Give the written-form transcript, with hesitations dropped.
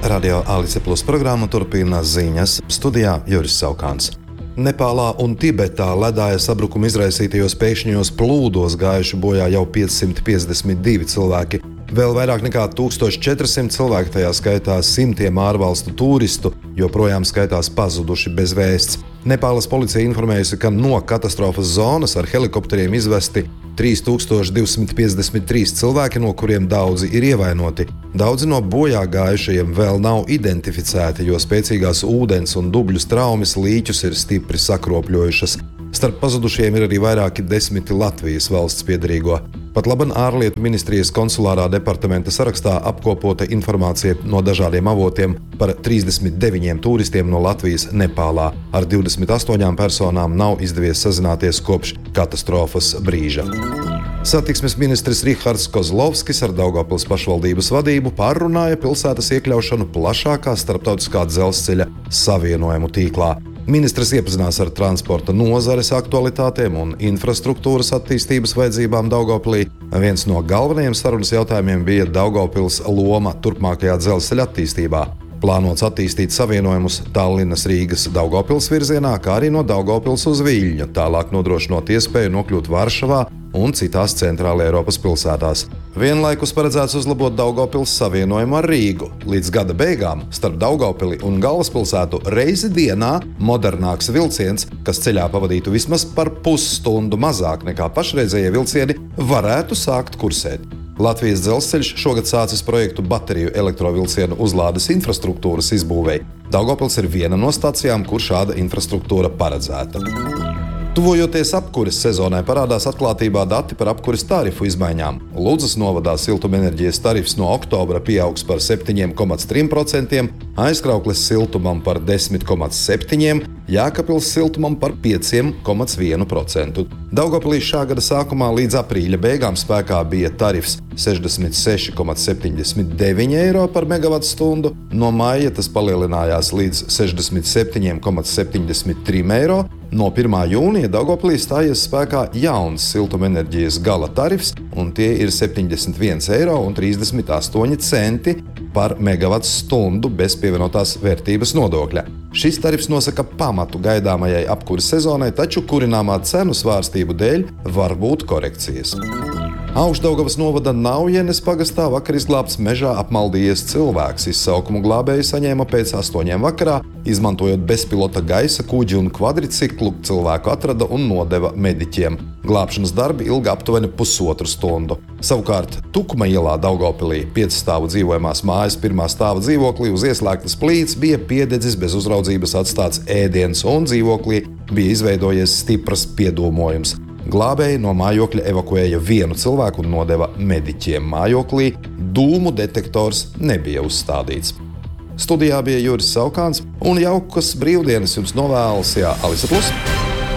Radio Alice Plus programmu turpina ziņas, studijā Juris Saukāns. Nepālā un Tibetā ledāja sabrukuma izraisītajos pēkšņajos plūdos gājuši bojā jau 552 cilvēki. Vēl vairāk nekā 1400 cilvēki, tajā skaitā simtiem ārvalstu turistu, joprojām skaitās pazuduši bez vēsts. Nepāles policija informējusi, ka no katastrofas zonas ar helikopteriem izvesti 3253 cilvēki, no kuriem daudzi ir ievainoti. Daudzi no bojā gājušajiem vēl nav identificēti, jo spēcīgās ūdens un dubļu traumas līķus ir stipri sakropļojušas. Starp pazudušajiem ir arī vairāki desmiti Latvijas valsts piederīgo. Pat laban ārlietu ministrijas konsulārā departamenta sarakstā apkopota informācija no dažādiem avotiem par 39 turistiem no Latvijas Nepālā. Ar 28 personām nav izdevies sazināties kopš katastrofas brīža. Satiksmes ministrs Rihards Kozlovskis ar Daugavpils pašvaldības vadību pārrunāja pilsētas iekļaušanu plašākā starptautiskā dzelzceļa savienojumu tīklā. Ministrs iepazinās ar transporta nozares aktualitātēm un infrastruktūras attīstības vajadzībām Daugavpilī. Viens no galvenajiem sarunas jautājumiem bija Daugavpils loma turpmākajā dzelzceļa attīstībā. Plānots attīstīt savienojumus Tallinas, Rīgas, Daugavpils virzienā, kā arī no Daugavpils uz Viļņu, tālāk nodrošinot iespēju nokļūt Varšavā un citās centrāla Eiropas pilsētās. Vienlaikus paredzēts uzlabot Daugavpils savienojumu ar Rīgu. Līdz gada beigām starp Daugavpili un galvaspilsētu reizi dienā modernāks vilciens, kas ceļā pavadītu vismaz par pusstundu mazāk nekā pašreizējie vilcieni, varētu sākt kursēt. Latvijas dzelzceļš šogad sācis projektu bateriju elektrovilcienu uzlādes infrastruktūras izbūvei. Daugavpils ir viena no stacijām, kur šāda infrastruktūra paredzēta. Tuvojoties apkures sezonai, parādās atklātībā dati par apkures tarifu izmaiņām. Ludzas novadā siltumenerģijas tarifs no oktobra pieaugs par 7,3%, Aizkraukles siltumam par 10,7%, Jēkabpils siltumam par 5,1%. Daugavpilī šā gada sākumā līdz aprīļa beigām spēkā bija tarifs 66,79 eiro par megavatstundu, no maija tas palielinājās līdz 67,73 eiro. No 1. jūnija Daugavpilī stājies spēkā jauns siltumenerģijas gala tarifs, un tie ir 71,38 eiro par megavatstundu bez pievienotās vērtības nodokļa. Šis tarifs nosaka pamatu gaidāmajai apkures sezonai, taču kurināmā cenu svārstību dēļ var būt korekcijas. Augšdaugavas novada Naujenes pagastā vakar izglābts mežā apmaldījies cilvēks. Izsaukumu glābēji saņēma pēc 8 vakarā. Izmantojot bezpilota gaisa kuģi un kvadriciklu, cilvēku atrada un nodeva mediķiem. Glābšanas darbi ilga aptuveni pusotru stundu. Savukārt Tukuma ielā Daugavpilī 5 stāvu dzīvojamās mājas 1. stāva dzīvoklī uz ieslēgtas plīts bija piededzis bez uzraudzības atstāts ēdiens un dzīvoklī bija izveidojies stipras piedūmojums. Glābēji no mājokļa evakuēja vienu cilvēku un nodeva mediķiem. Mājoklī dūmu detektors nebija uzstādīts. Studijā bija Juris Saukāns un jaukas brīvdienas jums novēlas Alice Plus.